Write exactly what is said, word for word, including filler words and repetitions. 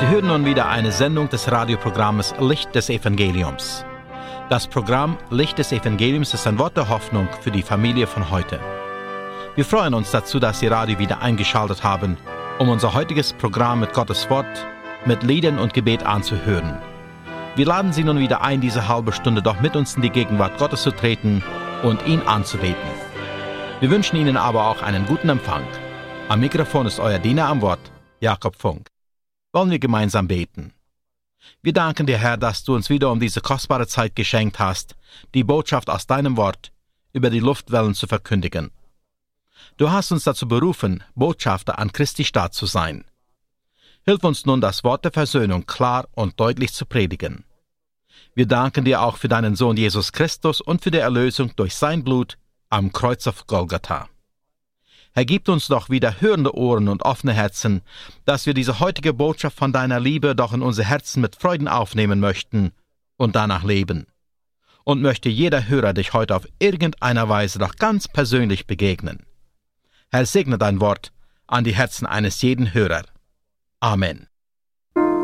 Sie hören nun wieder eine Sendung des Radioprogramms Licht des Evangeliums. Das Programm Licht des Evangeliums ist ein Wort der Hoffnung für die Familie von heute. Wir freuen uns dazu, dass Sie Radio wieder eingeschaltet haben, um unser heutiges Programm mit Gottes Wort, mit Liedern und Gebet anzuhören. Wir laden Sie nun wieder ein, diese halbe Stunde doch mit uns in die Gegenwart Gottes zu treten und ihn anzubeten. Wir wünschen Ihnen aber auch einen guten Empfang. Am Mikrofon ist euer Diener am Wort, Jakob Funk. Wollen wir gemeinsam beten. Wir danken dir, Herr, dass du uns wieder um diese kostbare Zeit geschenkt hast, die Botschaft aus deinem Wort über die Luftwellen zu verkündigen. Du hast uns dazu berufen, Botschafter an Christi Staat zu sein. Hilf uns nun, das Wort der Versöhnung klar und deutlich zu predigen. Wir danken dir auch für deinen Sohn Jesus Christus und für die Erlösung durch sein Blut am Kreuz auf Golgatha. Herr, gib uns doch wieder hörende Ohren und offene Herzen, dass wir diese heutige Botschaft von deiner Liebe doch in unser Herzen mit Freuden aufnehmen möchten und danach leben. Und möchte jeder Hörer dich heute auf irgendeiner Weise doch ganz persönlich begegnen. Herr, segne dein Wort an die Herzen eines jeden Hörers. Amen.